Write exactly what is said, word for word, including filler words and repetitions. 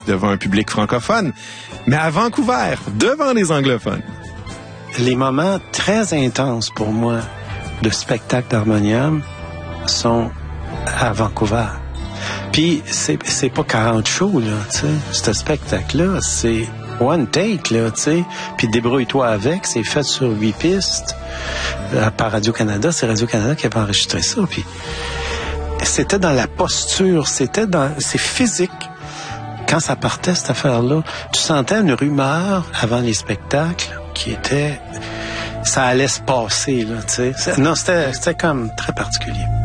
devant un public francophone, mais à Vancouver, devant les anglophones. Les moments très intenses pour moi de spectacle d'harmonium sont à Vancouver. Puis c'est c'est pas quarante shows là, tu sais. Ce spectacle-là, c'est one take là, tu sais. Puis débrouille-toi avec, c'est fait sur huit pistes euh, par Radio-Canada. C'est Radio-Canada qui avait enregistré ça. Puis c'était dans la posture, c'était dans, c'est physique. Quand ça partait cette affaire-là, tu sentais une rumeur avant les spectacles qui était, ça allait se passer là, tu sais. Non, c'était c'était comme très particulier.